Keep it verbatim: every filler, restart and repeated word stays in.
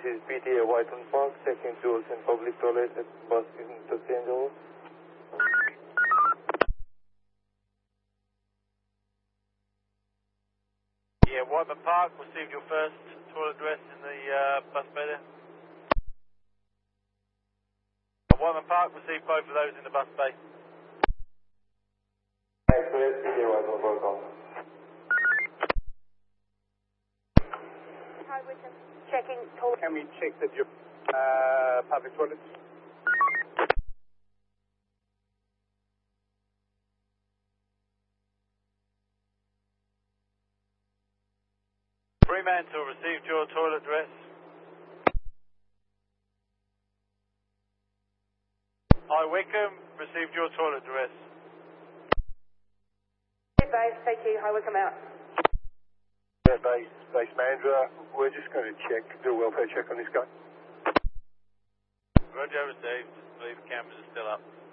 is P T A Whiteland Park, checking duals in public toilet at bus in Los Angeles. Yeah, Whiteman Park, received your first toilet dress in the uh, bus bay there. Whiteman Park, received both of those in the bus bay. Thanks for it, P T A Whiteland Park on. Hi, Wickham. Checking toilet. Can we check that your uh, public toilets? Fremantle, received your toilet dress. Hi, Wickham, received your toilet dress. Base, thank you. Hi, Wickham out. Yeah, base, base manager, we're just going to check, do a welfare check on this guy. Roger, received. I believe the cameras are still up.